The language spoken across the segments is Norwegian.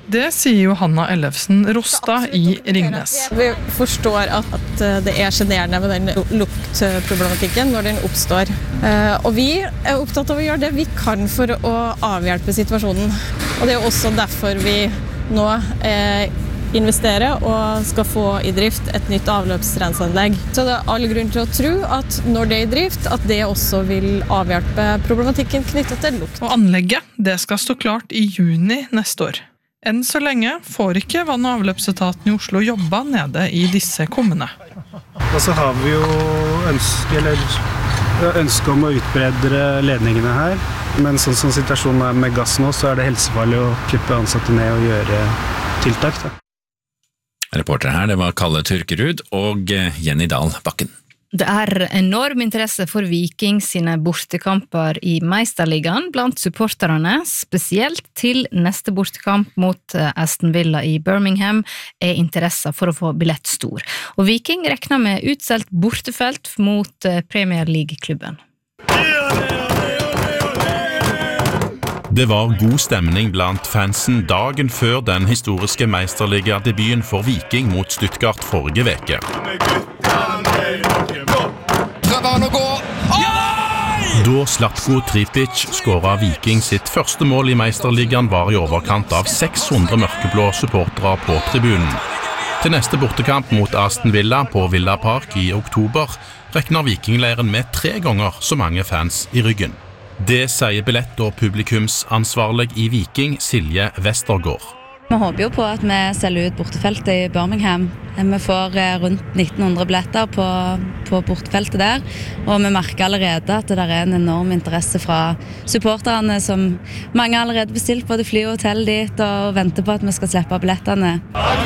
Det sier Johanna Ellefsen Rostad i Ringnes. Vi forstår at det generende med den luktproblematikken når den oppstår. Og vi opptatt av å gjøre det vi kan for å avhjelpe situasjonen. Og det også derfor vi nå investere og skal få i drift et nytt avløpsrenseanlegg. Så det all grunn til å tro at når det i drift, at det også vil avhjelpe problematikken knyttet til lukt. Og anlegget, det skal stå klart i juni neste år. Enn så lenge får ikke vann- og avløpsetaten i Oslo jobba nede i disse kummene. Og så har vi jo ønske om å utbredre ledningene her, men sånn som situasjonen med gass nå, så det helsefarlig å klippe ansatte ned og gjøre tiltak. Reporter her, det var Kalle Tyrkerud og Jenny Dahl Bakken. Det enorm interesse for Viking sine bortekamper i Meisterligaen blant supporterne, spesielt til neste bortekamp mot Aston Villa i Birmingham interesse for å få billett stor. Og Viking rekner med utselt bortefelt mot Premier League-klubben. Det var god stemning blant fansen dagen før den historiske Meisterliga-debuten for Viking mot Stuttgart forrige veke. Da Zlatko Tripic skåret Viking sitt første mål i Meisterligaen var i overkant av 600 mørkeblå supportere på tribunen. Til neste bortekamp mot Aston Villa på Villa Park i oktober rekner Vikingleiren med 3 ganger så mange fans i ryggen. Det sier billett- og publikumsansvarlig i Viking, Silje Vestergaard. Vi håper jo på at vi selger ut bortefeltet i Birmingham. Vi får rundt 1900 billetter på bortefeltet der, og vi merker allerede at det er en enorm interesse fra supporterne, som mange allerede bestilt både fly og hotell dit, og venter på at vi skal slippe billettene.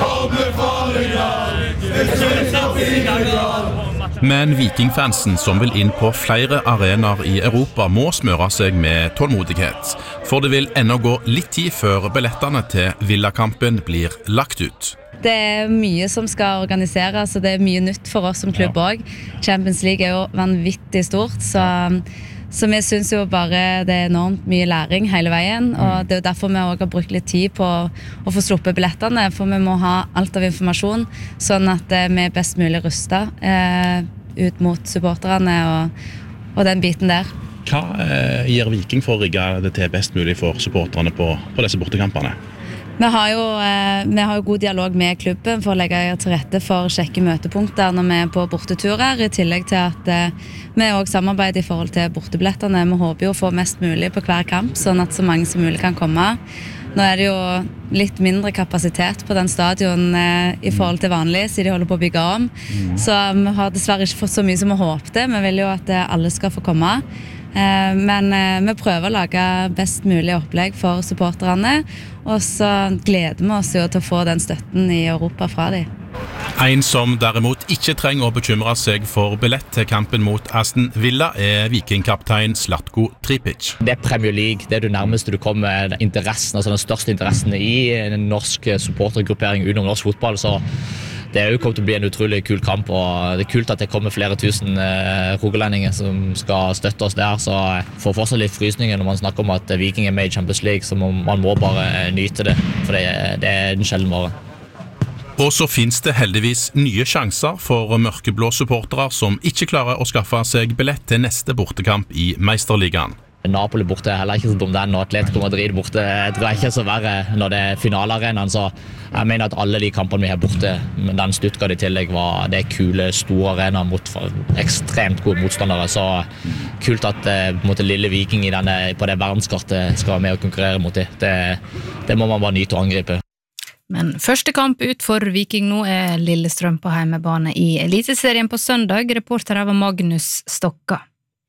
Men Vikingfansen som vil inn på flere arenaer i Europa må smøre seg med tålmodighet, for det vil ennå gå litt tid før billettene til Villakampen blir lagt ut. Det mye som skal organiseres, og det mye nytt for oss som klubb også. Champions League jo vanvittig stort, så vi synes jo bare det enormt mye læring hele veien, og det jo derfor vi også har brukt litt tid på å få sluppet billettene, for vi må ha alt av informasjon, sånn at vi best mulig rustet ut mot supporterne og den biten der. Hva gir Viking for å rigge det til best mulig for supporterne på disse bortekampene? Vi har jo god dialog med klubben for å legge til rette for kjekke møtepunkter når vi på borteturer, i tillegg til at vi også samarbeider i forhold til bortebillettene. Vi håper jo å få mest mulig på hver kamp, sånn at så mange som mulig kan komme. Nå det jo litt mindre kapasitet på den stadion i forhold til vanlig, så de holder på å bygge om. Så vi har dessverre ikke fått så mye som vi håpte. Vi vil jo at alle skal få komme. Men vi prøver å lage best mulig opplegg for supporterne, og så gleder vi oss jo til å få den støtten i Europa fra dem. En som derimot ikke trenger å bekymre seg for billett til kampen mot Aston Villa Vikingkaptein Zlatko Tripic. Det Premier League, det det nærmeste du kommer interessen, altså den største interessen i en norsk supportergruppering utenom norsk fotball, så det jo kommet til å bli en utrolig kul kamp, og det kult at det kommer flere tusen rogalendinger som skal støtte oss der, så får fortsatt litt frysninger når man snakker om at Viking med i Champions League, så man må bare nyte det, for det en sjelden vare. Og så finnes det heldigvis nye sjanser for mørkeblå supportere som ikke klarer å skaffe seg billett til neste bortekamp i Meisterligaen. Napoli borte heller ikke så dumt den, og Atletico Madrid borte tror jeg ikke så verre når det finalearenaen, så jeg mener at alle de kampene vi har borte, men den Stuttgart i tillegg var det kule, store arenaen mot ekstremt gode motstandere, så kult at mot lille Viking på det verdenskartet skal være med og konkurrere mot det. Det må man bare nyte å angripe. Men første kamp ut for Viking nå Lillestrøm på heimebane i Eliteserien på søndag. Reporter var Magnus Stokka.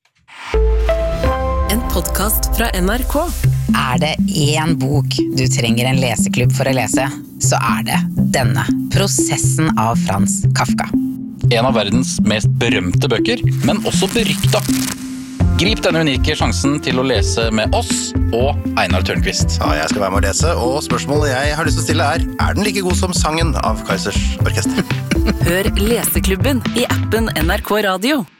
En podcast fra NRK. Det en bok du trenger en leseklubb for å lese, så det denne. Prosessen av Frans Kafka. En av verdens mest berømte bøker, men også berykta. Grip denne unike sjansen til å lese med oss og Einar Tørnquist. Ja, jeg skal være med å lese, og spørsmålet jeg har lyst til å stille den like god som sangen av Kaizers Orkester? Hør Leseklubben i appen NRK Radio.